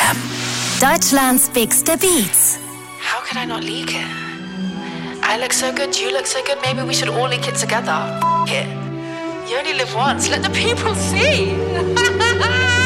FM. Deutschlands bigste Beats. How could I not leak it? I look so good, you look so good, maybe we should all leak it together. F it. You only live once, let the people see.